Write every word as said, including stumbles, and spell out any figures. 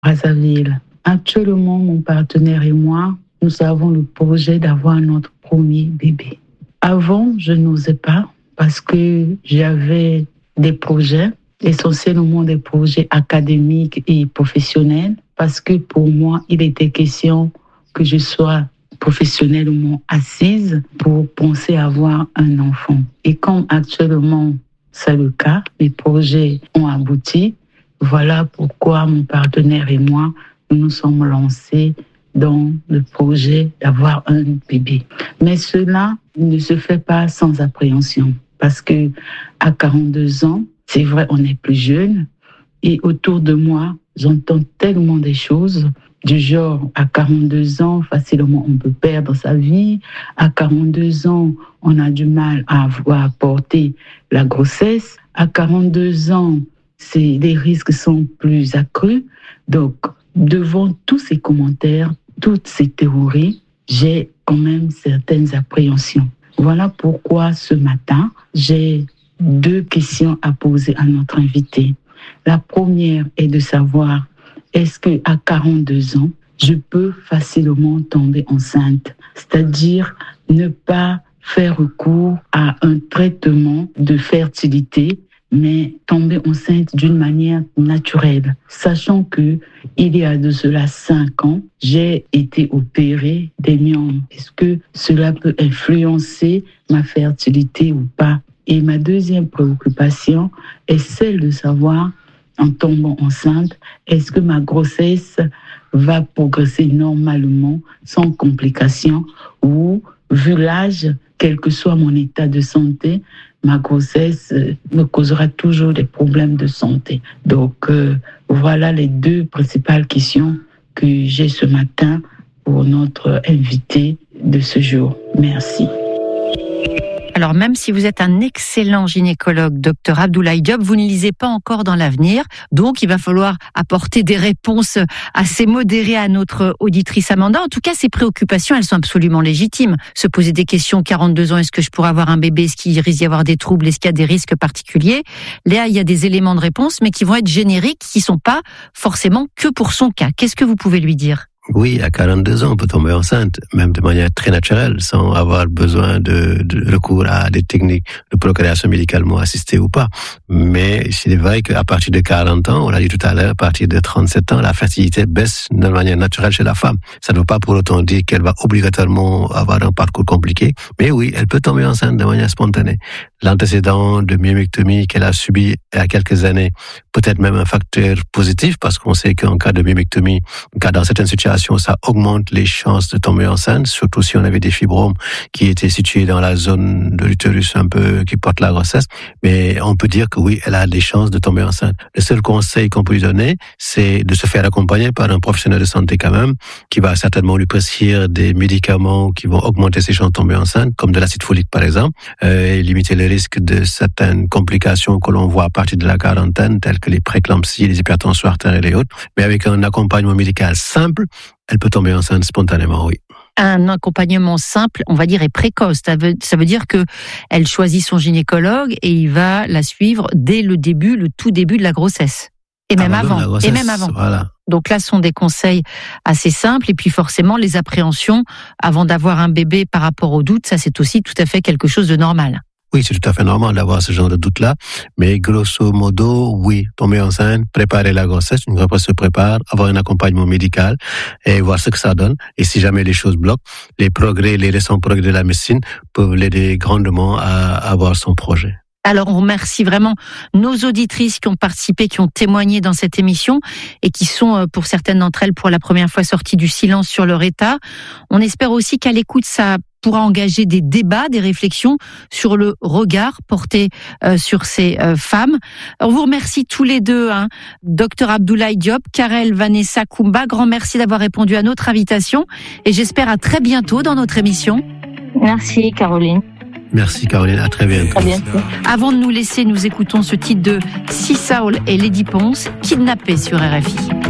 Brazzaville. Actuellement, mon partenaire et moi, nous avons le projet d'avoir notre premier bébé. Avant, je n'osais pas parce que j'avais des projets, essentiellement des projets académiques et professionnels, parce que pour moi, il était question que je sois professionnellement assise pour penser avoir un enfant. Et comme actuellement c'est le cas, les projets ont abouti, voilà pourquoi mon partenaire et moi, nous nous sommes lancés dans le projet d'avoir un bébé. Mais cela ne se fait pas sans appréhension, parce que à quarante-deux ans, c'est vrai, on est plus jeune, et autour de moi, j'entends tellement des choses du genre, à quarante-deux ans, facilement on peut perdre sa vie. À quarante-deux ans, on a du mal à avoir porté la grossesse. À quarante-deux ans, c'est, les risques sont plus accrus. Donc, devant tous ces commentaires, toutes ces théories, j'ai quand même certaines appréhensions. Voilà pourquoi ce matin, j'ai deux questions à poser à notre invité. La première est de savoir, est-ce qu'à quarante-deux ans, je peux facilement tomber enceinte? C'est-à-dire ne pas faire recours à un traitement de fertilité, mais tomber enceinte d'une manière naturelle. Sachant que il y a de cela cinq ans, j'ai été opérée des myomes. Est-ce que cela peut influencer ma fertilité ou pas? Et ma deuxième préoccupation est celle de savoir, en tombant enceinte, est-ce que ma grossesse va progresser normalement, sans complications, ou, vu l'âge, quel que soit mon état de santé, ma grossesse me causera toujours des problèmes de santé. Donc, euh, voilà les deux principales questions que j'ai ce matin pour notre invité de ce jour. Merci. Alors même si vous êtes un excellent gynécologue, docteur Abdoulaye Diop, vous ne lisez pas encore dans l'avenir. Donc il va falloir apporter des réponses assez modérées à notre auditrice Amanda. En tout cas, ces préoccupations, elles sont absolument légitimes. Se poser des questions, quarante-deux ans, est-ce que je pourrais avoir un bébé? Est-ce qu'il risque d'y avoir des troubles? Est-ce qu'il y a des risques particuliers? Là, il y a des éléments de réponse, mais qui vont être génériques, qui ne sont pas forcément que pour son cas. Qu'est-ce que vous pouvez lui dire? Oui, à quarante-deux ans, on peut tomber enceinte, même de manière très naturelle, sans avoir besoin de, de recours à des techniques de procréation médicalement assistée ou pas. Mais c'est vrai qu'à partir de quarante ans, on l'a dit tout à l'heure, à partir de trente-sept ans, la fertilité baisse de manière naturelle chez la femme. Ça ne veut pas pour autant dire qu'elle va obligatoirement avoir un parcours compliqué, mais oui, elle peut tomber enceinte de manière spontanée. L'antécédent de myomectomie qu'elle a subi il y a quelques années, peut-être même un facteur positif, parce qu'on sait qu'en cas de myomectomie, en cas dans certaines situations, ça augmente les chances de tomber enceinte, surtout si on avait des fibromes qui étaient situés dans la zone de l'utérus un peu qui porte la grossesse. Mais on peut dire que oui, elle a des chances de tomber enceinte. Le seul conseil qu'on peut lui donner, c'est de se faire accompagner par un professionnel de santé quand même, qui va certainement lui prescrire des médicaments qui vont augmenter ses chances de tomber enceinte, comme de l'acide folique par exemple, euh, et limiter le risque de certaines complications que l'on voit à partir de la quarantaine, telles que les préclampsies, les hypertensions artérielles et autres. Mais avec un accompagnement médical simple, elle peut tomber enceinte spontanément, oui. Un accompagnement simple, on va dire, et précoce. Ça veut, ça veut dire que elle choisit son gynécologue et il va la suivre dès le début, le tout début de la grossesse. Et même avant. avant. Grossesse, et même avant. Voilà. Donc là, ce sont des conseils assez simples. Et puis forcément, les appréhensions avant d'avoir un bébé par rapport aux doutes, ça c'est aussi tout à fait quelque chose de normal. Oui, c'est tout à fait normal d'avoir ce genre de doute-là. Mais grosso modo, oui, tomber enceinte, préparer la grossesse, une grossesse se prépare, avoir un accompagnement médical et voir ce que ça donne. Et si jamais les choses bloquent, les progrès, les récents progrès de la médecine peuvent l'aider grandement à avoir son projet. Alors, on remercie vraiment nos auditrices qui ont participé, qui ont témoigné dans cette émission et qui sont, pour certaines d'entre elles, pour la première fois sorties du silence sur leur état. On espère aussi qu'à l'écoute, ça pourra engager des débats, des réflexions sur le regard porté euh, sur ces euh, femmes. On vous remercie tous les deux, hein, docteur Abdoulaye Diop, Karel Vanessa Koumba. Grand merci d'avoir répondu à notre invitation et j'espère à très bientôt dans notre émission. Merci Caroline. Merci Caroline, à très bientôt. À bientôt. Avant de nous laisser, nous écoutons ce titre de Sea Soul et Lady Ponce, Kidnappés sur R F I.